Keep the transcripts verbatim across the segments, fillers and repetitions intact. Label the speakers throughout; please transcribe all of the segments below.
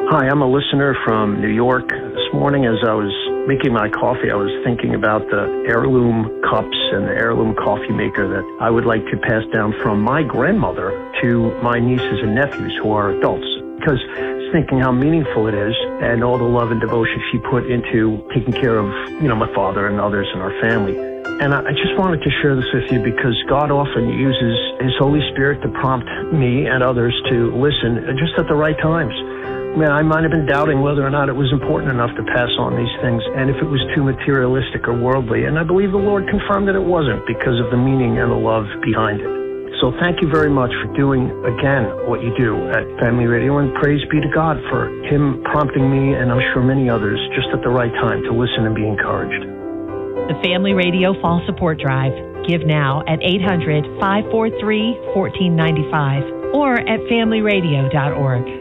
Speaker 1: Hi, I'm a listener from New York. This morning as I was making my coffee, I was thinking about the heirloom cups and the heirloom coffee maker that I would like to pass down from my grandmother to my nieces and nephews who are adults. Because I was thinking how meaningful it is and all the love and devotion she put into taking care of, you know, my father and others in our family. And I just wanted to share this with you because God often uses His Holy Spirit to prompt me and others to listen just at the right times. I mean, I might have been doubting whether or not it was important enough to pass on these things and if it was too materialistic or worldly. And I believe the Lord confirmed that it wasn't because of the meaning and the love behind it. So thank you very much for doing, again, what you do at Family Radio. And praise be to God for Him prompting me, and I'm sure many others, just at the right time to listen and be encouraged.
Speaker 2: The Family Radio Fall Support Drive. Give now at eight hundred, five four three, one four nine five or at family radio dot org.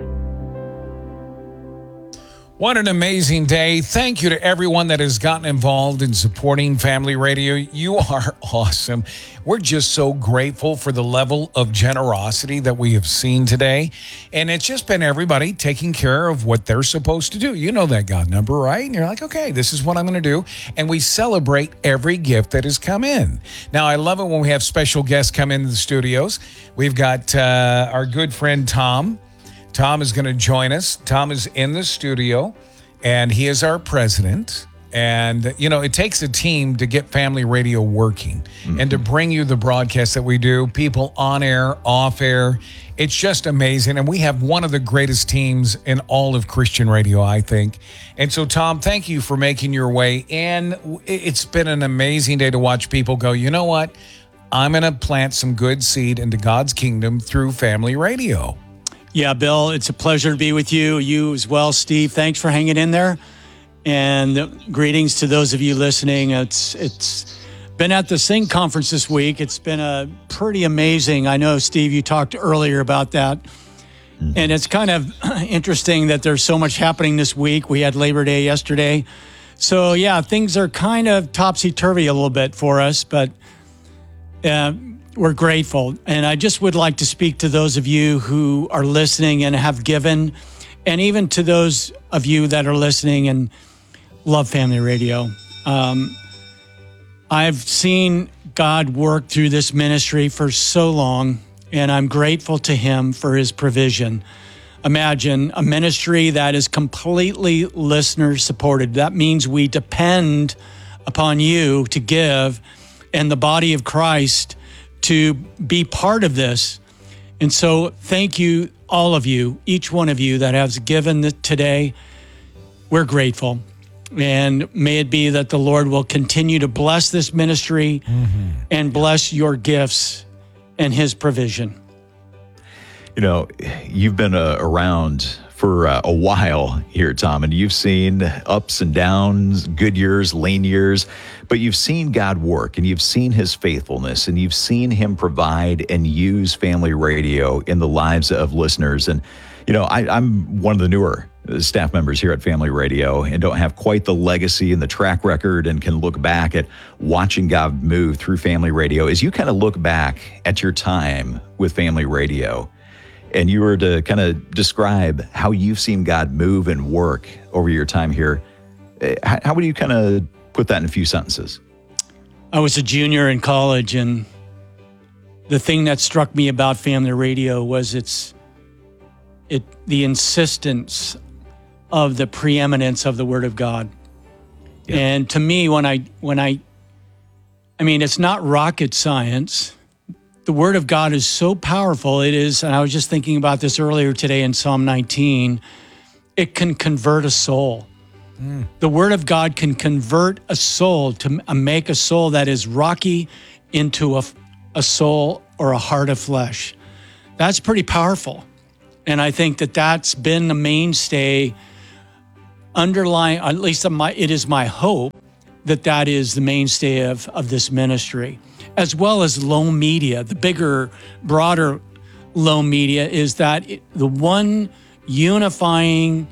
Speaker 3: What an amazing day. Thank you to everyone that has gotten involved in supporting Family Radio. You are awesome. We're just so grateful for the level of generosity that we have seen today. And it's just been everybody taking care of what they're supposed to do. You know that God number, right? And you're like, okay, this is what I'm going to do. And we celebrate every gift that has come in. Now, I love it when we have special guests come into the studios. We've got uh, our good friend Tom. Tom is going to join us. Tom is in the studio, and he is our president. And, you know, it takes a team to get Family Radio working mm-hmm. and to bring you the broadcast that we do, people on air, off air. It's just amazing. And we have one of the greatest teams in all of Christian radio, I think. And so, Tom, thank you for making your way in. It's been an amazing day to watch people go, you know what? I'm going to plant some good seed into God's kingdom through Family Radio.
Speaker 4: Yeah, Bill, it's a pleasure to be with you. You as well, Steve. Thanks for hanging in there. And greetings to those of you listening. It's it's been at the Sing Conference this week. It's been a pretty amazing. I know, Steve, you talked earlier about that. Mm-hmm. And it's kind of interesting that there's so much happening this week. We had Labor Day yesterday. So, yeah, things are kind of topsy-turvy a little bit for us, but uh, we're grateful. And I just would like to speak to those of you who are listening and have given, and even to those of you that are listening and love Family Radio. Um, I've seen God work through this ministry for so long, and I'm grateful to Him for His provision. Imagine a ministry that is completely listener supported. That means we depend upon you to give and the body of Christ to be part of this. And so thank you, all of you, each one of you that has given today. We're grateful. And may it be that the Lord will continue to bless this ministry mm-hmm. and bless your gifts and His provision.
Speaker 5: You know, you've been uh, around for uh, a while here, Tom, and you've seen ups and downs, good years, lean years, but you've seen God work, and you've seen His faithfulness, and you've seen Him provide and use Family Radio in the lives of listeners. And, you know, I, I'm one of the newer staff members here at Family Radio and don't have quite the legacy and the track record and can look back at watching God move through Family Radio. As you kind of look back at your time with Family Radio, and you were to kind of describe how you've seen God move and work over your time here, how would you kind of put that in a few sentences?
Speaker 4: I was a junior in college, and the thing that struck me about Family Radio was its it the insistence of the preeminence of the Word of God. Yeah. And to me, when I when I I mean, it's not rocket science. The Word of God is so powerful. It is, and I was just thinking about this earlier today in Psalm nineteen, it can convert a soul. Mm. The Word of God can convert a soul, to make a soul that is rocky into a, a soul or a heart of flesh. That's pretty powerful. And I think that that's been the mainstay underlying, at least my, it is my hope, that that is the mainstay of, of this ministry. As well as low media. The bigger, broader low media is that it, the one unifying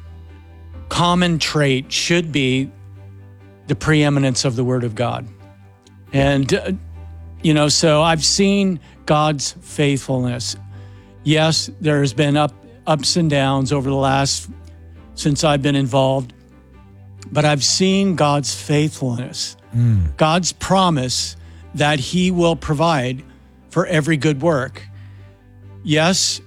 Speaker 4: common trait should be the preeminence of the Word of God. And, uh, you know, so I've seen God's faithfulness. Yes, there's been up, ups and downs over the last since I've been involved, but I've seen God's faithfulness, mm. God's promise that he will provide for every good work. Yes,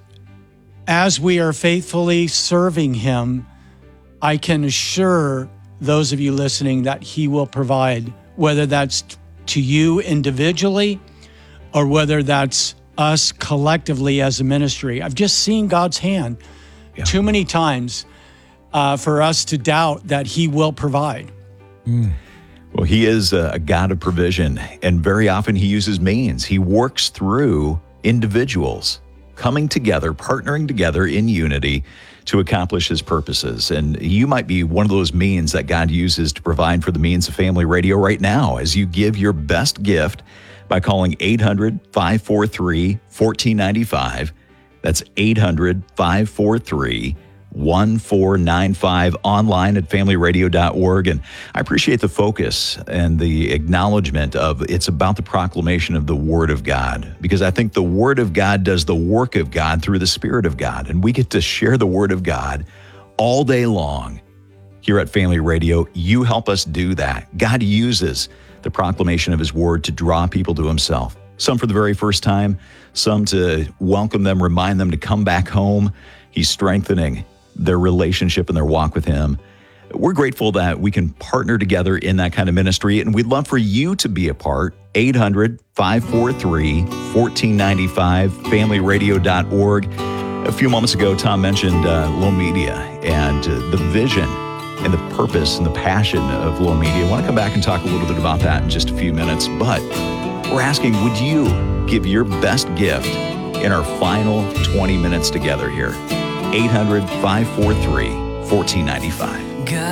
Speaker 4: as we are faithfully serving him, I can assure those of you listening that he will provide, whether that's to you individually or whether that's us collectively as a ministry. I've just seen God's hand yeah. too many times uh, for us to doubt that he will provide.
Speaker 5: Mm. Well, he is a God of provision, and very often he uses means. He works through individuals coming together, partnering together in unity to accomplish his purposes. And you might be one of those means that God uses to provide for the Means of Family Radio right now as you give your best gift by calling eight hundred, five four three, one four nine five. That's eight hundred, five four three, one four nine five, online at family radio dot org. And I appreciate the focus and the acknowledgement of it's about the proclamation of the Word of God, because I think the Word of God does the work of God through the Spirit of God. And we get to share the Word of God all day long here at Family Radio. You help us do that. God uses the proclamation of his word to draw people to himself. Some for the very first time, some to welcome them, remind them to come back home. He's strengthening their relationship and their walk with him. We're grateful that we can partner together in that kind of ministry, and we'd love for you to be a part. eight hundred, five four three, one four nine five, family radio dot org. A few moments ago, Tom mentioned uh, Low Media and uh, the vision and the purpose and the passion of Low Media. I want to come back and talk a little bit about that in just a few minutes, but we're asking, would you give your best gift in our final twenty minutes together here? eight hundred, five four three, one four nine five.